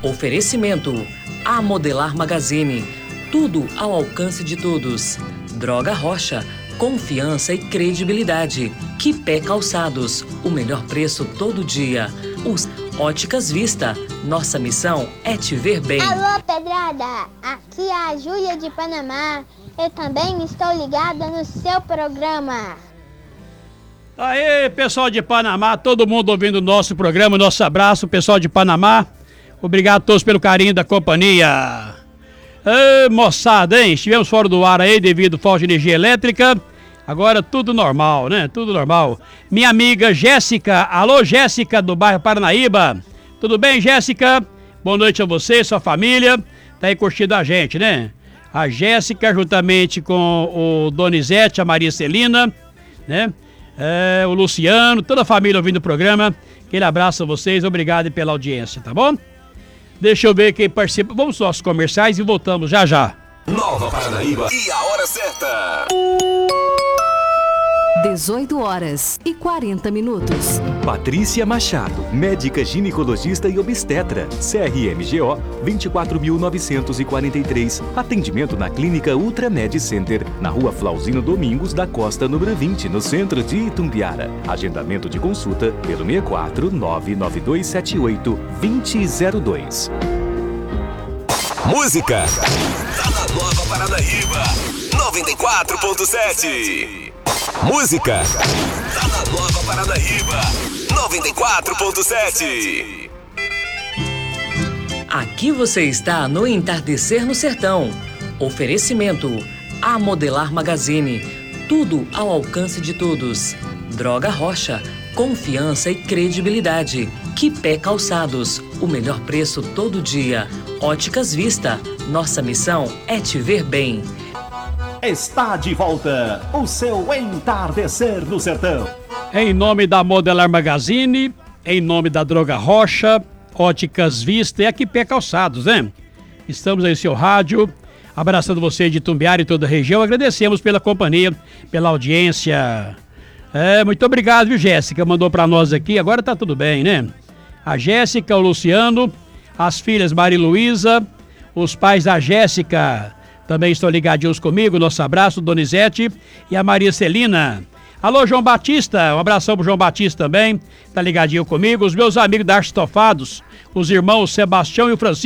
Oferecimento: A Modelar Magazine. Tudo ao alcance de todos. Droga Rocha. Confiança e credibilidade. Quipé Calçados. O melhor preço todo dia. Óticas Vista. Nossa missão é te ver bem. Alô, Pedrada. Aqui é a Júlia de Panamá. Eu também estou ligada no seu programa. Aê, pessoal de Panamá, todo mundo ouvindo o nosso programa, nosso abraço, pessoal de Panamá. Obrigado a todos pelo carinho da companhia. Ê, moçada, hein? Estivemos fora do ar aí devido à falta de energia elétrica. Agora tudo normal, né? Tudo normal. Minha amiga Jéssica, alô Jéssica do bairro Paranaíba. Tudo bem, Jéssica? Boa noite a você, sua família. Tá aí curtindo a gente, né? A Jéssica, juntamente com o Donizete, a Maria Celina, né? O Luciano, toda a família ouvindo o programa. Aquele abraço a vocês, obrigado pela audiência, tá bom? Deixa eu ver quem participa. Vamos aos comerciais e voltamos já já. Nova Paranaíba e a hora certa. 18h40. Patrícia Machado, médica ginecologista e obstetra, CRMGO 24.943. Atendimento na Clínica Ultramed Center, na Rua Flauzino Domingos da Costa, número 20, no centro de Itumbiara. Agendamento de consulta pelo 64 99278 2002. Música tá na Nova Paranaíba 94.7. Música tá na Nova Paranaíba 94.7. Aqui você está no Entardecer no Sertão. Oferecimento: A Modelar Magazine. Tudo ao alcance de todos. Droga Rocha. Confiança e credibilidade. Quipé Calçados. O melhor preço todo dia. Óticas Vista. Nossa missão é te ver bem. Está de volta o seu Entardecer no Sertão. Em nome da Modelar Magazine, em nome da Droga Rocha, Óticas Vista e aqui Pé Calçados, né? Estamos aí no seu rádio, abraçando você de Itumbiara e toda a região. Agradecemos pela companhia, pela audiência. Muito obrigado, viu, Jéssica? Mandou pra nós aqui, agora tá tudo bem, né? A Jéssica, o Luciano, as filhas Maria Luísa, os pais da Jéssica também estão ligadinhos comigo. Nosso abraço, Donizete e a Maria Celina. Alô, João Batista, um abração pro João Batista também, tá ligadinho comigo. Os meus amigos da Arte Estofados, os irmãos Sebastião e o Francisco.